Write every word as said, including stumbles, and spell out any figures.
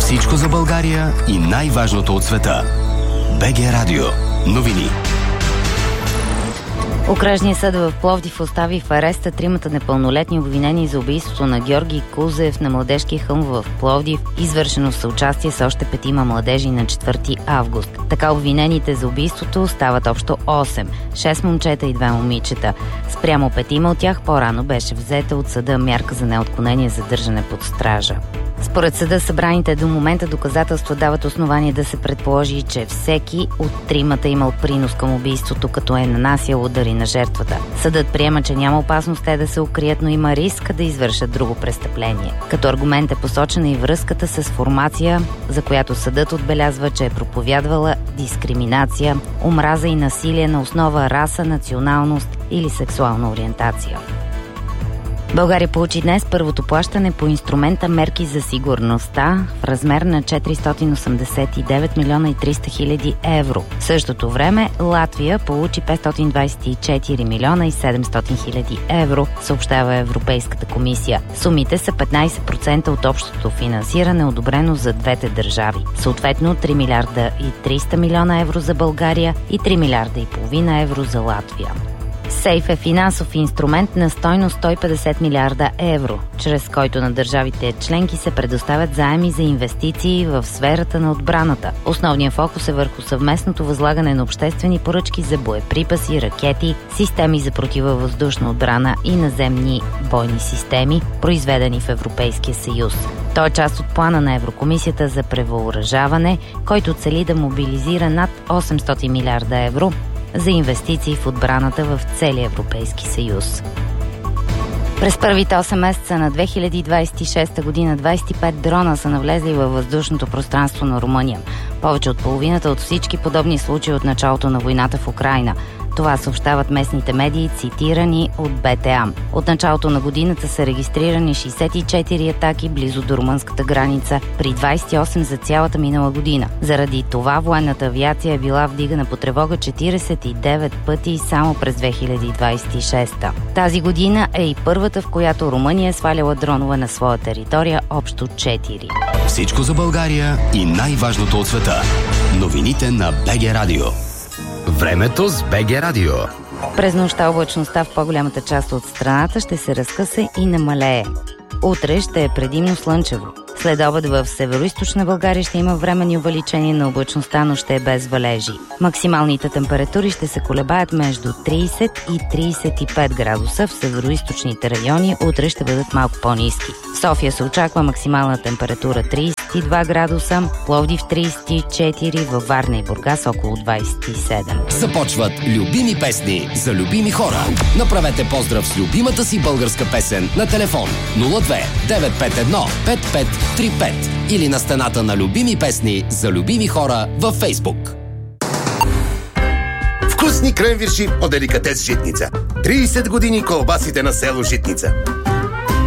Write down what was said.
Всичко за България и най-важното от света. БГ Радио. Новини. Окръжният съд в Пловдив остави в ареста тримата непълнолетни обвинени за убийството на Георги Кузев на Младежкия хълм в Пловдив, извършено в съучастие с още петима младежи на четвърти август. Така обвинените за убийството стават общо осем. шест момчета и две момичета. Спрямо петима от тях по-рано беше взета от съда мярка за неотклонение за държане под стража. Според съда, събраните до момента доказателства дават основание да се предположи, че всеки от тримата имал принос към убийството, като е нанасял удари на жертвата. Съдът приема, че няма опасност те да се укрият, но има риск да извършат друго престъпление. Като аргумент е посочена и връзката с формация, за която съдът отбелязва, че е проповядвала дискриминация, омраза и насилие на основа раса, националност или сексуална ориентация. България получи днес първото плащане по инструмента мерки за сигурността в размер на четиристотин осемдесет и девет милиона и триста хиляди евро. В същото време Латвия получи петстотин двадесет и четири милиона и седемстотин хиляди евро, съобщава Европейската комисия. Сумите са петнадесет процента от общото финансиране, одобрено за двете държави. Съответно три милиарда и триста милиона евро за България и три милиарда и половина евро за Латвия. Сейф е финансов инструмент на стойност сто и петдесет милиарда евро, чрез който на държавите членки се предоставят заеми за инвестиции в сферата на отбраната. Основният фокус е върху съвместното възлагане на обществени поръчки за боеприпаси, ракети, системи за противовъздушна отбрана и наземни бойни системи, произведени в Европейския съюз. Той е част от плана на Еврокомисията за превъоръжаване, който цели да мобилизира над осемстотин милиарда евро за инвестиции в отбраната в целия Европейски съюз. През първите осем месеца на две хиляди двадесет и шеста година двадесет и пет дрона са навлезли във въздушното пространство на Румъния. Повече от половината от всички подобни случаи от началото на войната в Украйна. Това съобщават местните медии, цитирани от БТА. От началото на годината са регистрирани шейсет и четири атаки близо до румънската граница, при двадесет и осем за цялата минала година. Заради това военната авиация е била вдигана по тревога четиридесет и девет пъти само през две хиляди двадесет и шеста. Тази година е и първата, в която Румъния е сваляла дронове на своя територия, общо четири. Всичко за България и най-важното от света. Новините на БГ Радио. Времето с БГ Радио. През нощта облачността в по-голямата част от страната ще се разкъса и намалее. Утре ще е предимно слънчево. След обед в североизточна България ще има временни увеличения на облачността, но ще е без валежи. Максималните температури ще се колебаят между тридесет и тридесет и пет градуса. В североизточните райони утре ще бъдат малко по-ниски. В София се очаква максимална температура тридесет и два градуса, Пловдив тридесет и четири, във Варна и Бургас около двадесет и седем. Започват любими песни за любими хора. Направете поздрав с любимата си българска песен на телефон нула две девет пет едно пет пет три пет или на стената на любими песни за любими хора във Фейсбук. Вкусни кренвирши от деликатес Житница. тридесет години колбасите на село Житница.